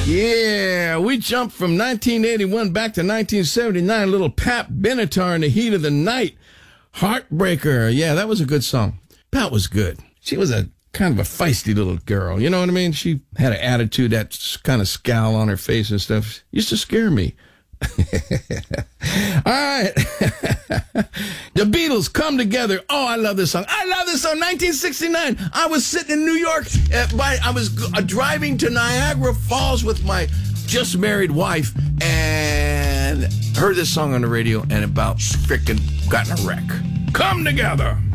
Yeah, we jumped from 1981 back to 1979. Little Pat Benatar in the Heat of the Night. Heartbreaker. Yeah, that was a good song. Pat was good. She was a kind of a feisty little girl. You know what I mean? She had an attitude, that kind of scowl on her face and stuff. Used to scare me. All right. The Beatles, Come Together. Oh, I love this song. I love this song. 1969. I was sitting in New York. I was driving to Niagara Falls with my just married wife and heard this song on the radio and about frickin' got in a wreck. Come Together.